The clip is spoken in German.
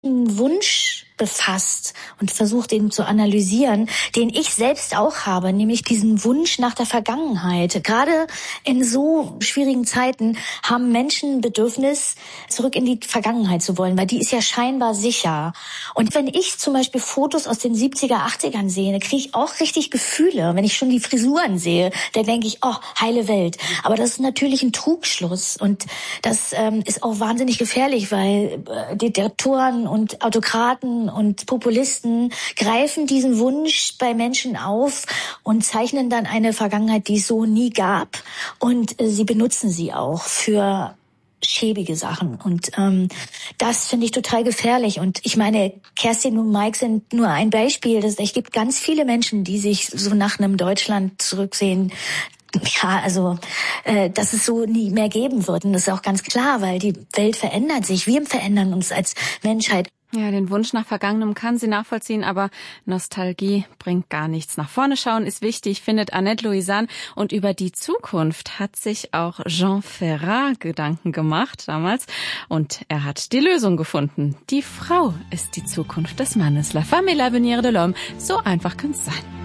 einen Wunsch befasst und versucht, den zu analysieren, den ich selbst auch habe, nämlich diesen Wunsch nach der Vergangenheit. Gerade in so schwierigen Zeiten haben Menschen ein Bedürfnis, zurück in die Vergangenheit zu wollen, weil die ist ja scheinbar sicher. Und wenn ich zum Beispiel Fotos aus den 70er, 80ern sehe, kriege ich auch richtig Gefühle. Wenn ich schon die Frisuren sehe, dann denke ich, oh, heile Welt. Aber das ist natürlich ein Trugschluss und das ist auch wahnsinnig gefährlich, weil Diktatoren und Autokraten und Populisten greifen diesen Wunsch bei Menschen auf und zeichnen dann eine Vergangenheit, die es so nie gab. Und sie benutzen sie auch für schäbige Sachen. Und das finde ich total gefährlich. Und ich meine, Kerstin und Mike sind nur ein Beispiel. Es gibt ganz viele Menschen, die sich so nach einem Deutschland zurücksehen. Ja, also dass es so nie mehr geben wird. Und das ist auch ganz klar, weil die Welt verändert sich. Wir verändern uns als Menschheit. Ja, den Wunsch nach Vergangenem kann sie nachvollziehen, aber Nostalgie bringt gar nichts. Nach vorne schauen ist wichtig, findet Annette Louisan. Und über die Zukunft hat sich auch Jean Ferrat Gedanken gemacht damals. Und er hat die Lösung gefunden. Die Frau ist die Zukunft des Mannes. La femme est l'avenir de l'homme. So einfach kann's sein.